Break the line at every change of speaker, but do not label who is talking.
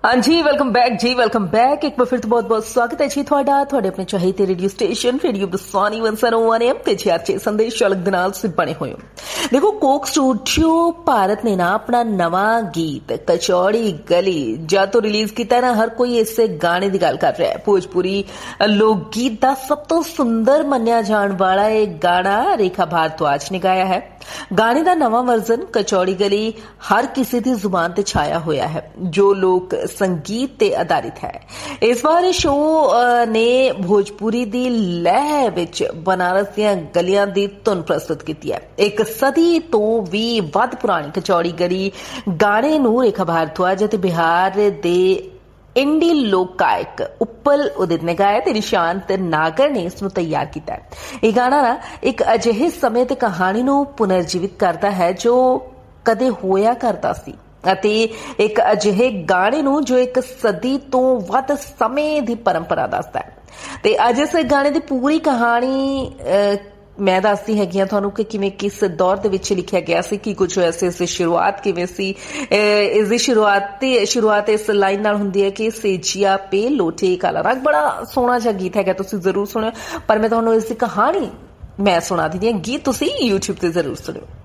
हाँ जी, welcome back जी, welcome back. एक बार फिर तो बहुत बहुत स्वागत है जी ਤੁਹਾਡਾ ਆਪਣੇ ਚਾਹੀਦੇ ਰੇਡੀਓ ਸਟੇਸ਼ਨ ਰੇਡੀਓ ਬਸਾਨੀ 101 एम ਤੇ ਜੀ ਆਰਚੇ ਸੰਦੇਸ਼ ਚਲਕ ਦੇ ਨਾਲ ਸੇ ਬਣੇ ਹੋਏ ਹੋ। ਦੇਖੋ ਕੋਕ ਸਟੂਡੀਓ ਭਾਰਤ ਨੇ ਨਾ ਆਪਣਾ ਨਵਾਂ ਗੀਤ ਕਚੌੜੀ ਗਲੀ ਜਦ ਤੋਂ ਰਿਲੀਜ਼ ਕੀਤਾ ਨਾ ਹਰ ਕੋਈ ਇਸੇ ਗਾਣੇ ਦੀ ਗੱਲ ਕਰ ਰਿਹਾ ਹੈ। ਭੋਜਪੁਰੀ ਲੋਕ ਗੀਤ ਦਾ ਸਭ ਤੋਂ ਸੁੰਦਰ ਮੰਨਿਆ ਜਾਣ ਵਾਲਾ ਇਹ ਗਾਣਾ ਰੇਖਾ भारद्वाज ने गाया है। गाने का नवा वर्जन कचौड़ी गली हर किसी की जुबान ते छाया होया है जो लोक संगीत ते आधारित है। इस बार शो ने भोजपुरी दी लह विच बनारस दियां गलियां दी धुन प्रस्तुत की है। एक सदी तो भी वध पुरानी कचौड़ी गली गाने नूं रेखा भारद्वाज ते बिहार दे इंडी लोक गायक उप्पल उदित ने गाया ते निशांत नागर ने इसनूं तैयार किया। यह गाना ना एक अजिहे समय ते कहानी नूं पुनर्जीवित करता है जो कदे होया करता सी ਅਤੇ ਇੱਕ ਅਜਿਹੇ ਗਾਣੇ ਨੂੰ ਜੋ ਇੱਕ ਸਦੀ ਤੋਂ ਵੱਧ ਸਮੇਂ ਦੀ ਪਰੰਪਰਾ ਦੱਸਦਾ ਹੈ। ਤੇ ਅੱਜ ਇਸ ਗਾਣੇ ਦੀ ਪੂਰੀ ਕਹਾਣੀ ਮੈਂ ਦੱਸਦੀ ਹੈਗੀ ਆ ਤੁਹਾਨੂੰ ਕਿ ਕਿਵੇਂ ਕਿਸ ਦੌਰ ਦੇ ਵਿੱਚ ਲਿਖਿਆ ਗਿਆ ਸੀ, ਕੀ ਕੁਝ ਹੋਇਆ ਸੀ, ਇਸ ਦੀ ਸ਼ੁਰੂਆਤ ਕਿਵੇਂ ਸੀ। ਇਸ ਦੀ ਸ਼ੁਰੂਆਤ ਇਸ ਲਾਈਨ ਨਾਲ ਹੁੰਦੀ ਹੈ ਕਿ ਸੇਜੀਆ ਪੇ ਲੋਟੇ ਕਾਲਾ ਰੰਗ। ਬੜਾ ਸੋਹਣਾ ਜਿਹਾ ਗੀਤ ਹੈਗਾ, ਤੁਸੀਂ ਜ਼ਰੂਰ ਸੁਣਿਓ। ਪਰ ਮੈਂ ਤੁਹਾਨੂੰ ਇਸ ਦੀ ਕਹਾਣੀ ਮੈਂ ਸੁਣਾ ਦਿੰਦੀ ਹਾਂ, ਗੀਤ ਤੁਸੀਂ YouTube ਤੇ ਜ਼ਰੂਰ ਸੁਣਿਓ।